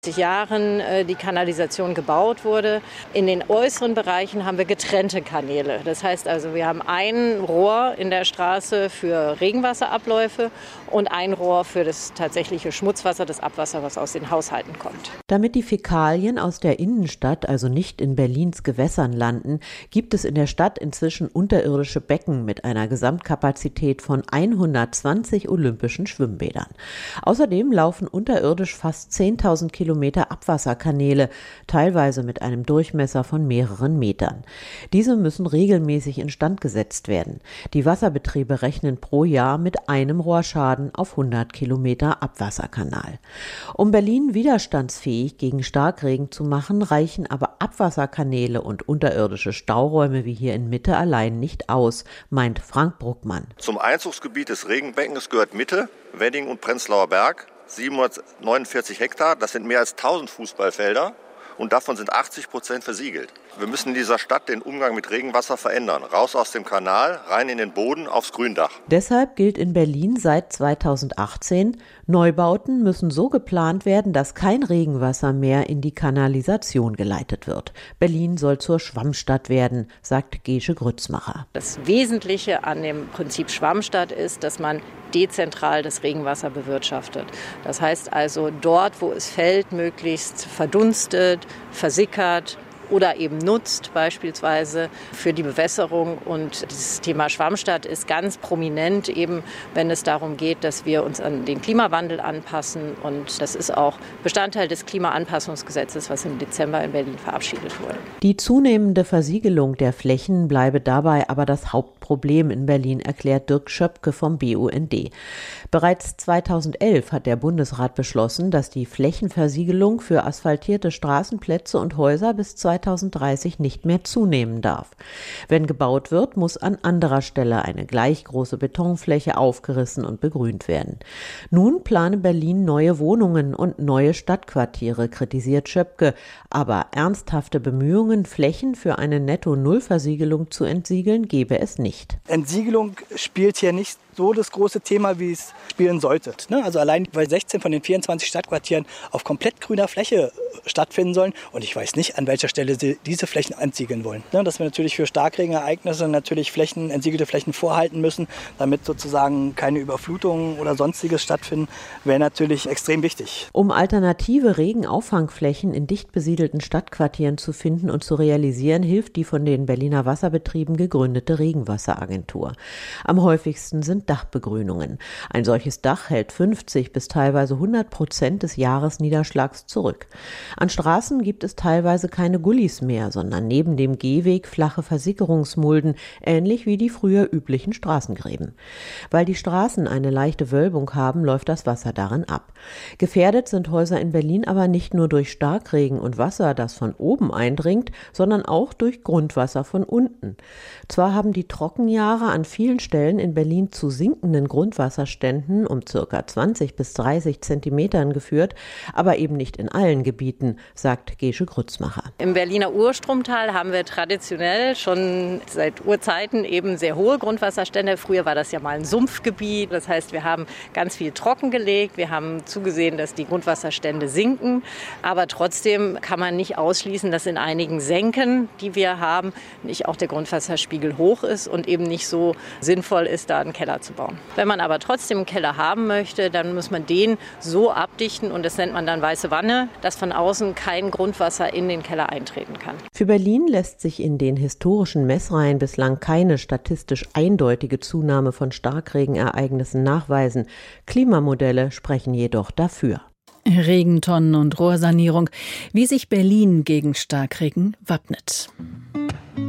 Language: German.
Jahren die Kanalisation gebaut wurde. In den äußeren Bereichen haben wir getrennte Kanäle. Das heißt also, wir haben ein Rohr in der Straße für Regenwasserabläufe und ein Rohr für das tatsächliche Schmutzwasser, das Abwasser, was aus den Haushalten kommt. Damit die Fäkalien aus der Innenstadt, also nicht in Berlins Gewässern landen, gibt es in der Stadt inzwischen unterirdische Becken mit einer Gesamtkapazität von 120 olympischen Schwimmbädern. Außerdem laufen unterirdisch fast 10.000 Kilometer Abwasserkanäle, teilweise mit einem Durchmesser von mehreren Metern. Diese müssen regelmäßig instand gesetzt werden. Die Wasserbetriebe rechnen pro Jahr mit einem Rohrschaden auf 100 Kilometer Abwasserkanal. Um Berlin widerstandsfähig gegen Starkregen zu machen, reichen aber Abwasserkanäle und unterirdische Stauräume wie hier in Mitte allein nicht aus, meint Frank Bruckmann. Zum Einzugsgebiet des Regenbeckens gehört Mitte, Wedding und Prenzlauer Berg. 749 Hektar, das sind mehr als 1000 Fußballfelder und davon sind 80% versiegelt. Wir müssen in dieser Stadt den Umgang mit Regenwasser verändern. Raus aus dem Kanal, rein in den Boden, aufs Gründach. Deshalb gilt in Berlin seit 2018, Neubauten müssen so geplant werden, dass kein Regenwasser mehr in die Kanalisation geleitet wird. Berlin soll zur Schwammstadt werden, sagt Gesche Grützmacher. Das Wesentliche an dem Prinzip Schwammstadt ist, dass man dezentral das Regenwasser bewirtschaftet. Das heißt also, dort, wo es fällt, möglichst verdunstet, versickert oder eben nutzt, beispielsweise für die Bewässerung. Und dieses Thema Schwammstadt ist ganz prominent, eben wenn es darum geht, dass wir uns an den Klimawandel anpassen. Und das ist auch Bestandteil des Klimaanpassungsgesetzes, was im Dezember in Berlin verabschiedet wurde. Die zunehmende Versiegelung der Flächen bleibe dabei aber das Hauptproblem in Berlin, erklärt Dirk Schöpke vom BUND. Bereits 2011 hat der Bundesrat beschlossen, dass die Flächenversiegelung für asphaltierte Straßenplätze und Häuser bis 2030 nicht mehr zunehmen darf. Wenn gebaut wird, muss an anderer Stelle eine gleich große Betonfläche aufgerissen und begrünt werden. Nun plane Berlin neue Wohnungen und neue Stadtquartiere, kritisiert Schöpke, aber ernsthafte Bemühungen, Flächen für eine Netto-Null-Versiegelung zu entsiegeln, gebe es nicht. Entsiegelung spielt hier nicht so das große Thema, wie es spielen sollte. Also allein, weil 16 von den 24 Stadtquartieren auf komplett grüner Fläche stattfinden sollen. Und ich weiß nicht, an welcher Stelle sie diese Flächen entsiegeln wollen. Dass wir natürlich für Starkregenereignisse natürlich entsiegelte Flächen vorhalten müssen, damit sozusagen keine Überflutungen oder sonstiges stattfinden, wäre natürlich extrem wichtig. Um alternative Regenauffangflächen in dicht besiedelten Stadtquartieren zu finden und zu realisieren, hilft die von den Berliner Wasserbetrieben gegründete Regenwasseragentur. Am häufigsten sind Dachbegrünungen. Ein solches Dach hält 50 bis teilweise 100% des Jahresniederschlags zurück. An Straßen gibt es teilweise keine Gullis mehr, sondern neben dem Gehweg flache Versickerungsmulden, ähnlich wie die früher üblichen Straßengräben. Weil die Straßen eine leichte Wölbung haben, läuft das Wasser darin ab. Gefährdet sind Häuser in Berlin aber nicht nur durch Starkregen und Wasser, das von oben eindringt, sondern auch durch Grundwasser von unten. Zwar haben die Trockenjahre an vielen Stellen in Berlin zu sinkenden Grundwasserständen um ca. 20 bis 30 Zentimetern geführt, aber eben nicht in allen Gebieten, sagt Gesche Grützmacher. Im Berliner Urstromtal haben wir traditionell schon seit Urzeiten eben sehr hohe Grundwasserstände. Früher war das ja mal ein Sumpfgebiet. Das heißt, wir haben ganz viel trockengelegt. Wir haben zugesehen, dass die Grundwasserstände sinken. Aber trotzdem kann man nicht ausschließen, dass in einigen Senken, die wir haben, nicht auch der Grundwasserspiegel hoch ist und eben nicht so sinnvoll ist, da einen Keller zu bauen. Wenn man aber trotzdem einen Keller haben möchte, dann muss man den so abdichten, und das nennt man dann weiße Wanne, dass von außen kein Grundwasser in den Keller eintreten kann. Für Berlin lässt sich in den historischen Messreihen bislang keine statistisch eindeutige Zunahme von Starkregenereignissen nachweisen. Klimamodelle sprechen jedoch dafür. Regentonnen und Rohrsanierung, wie sich Berlin gegen Starkregen wappnet.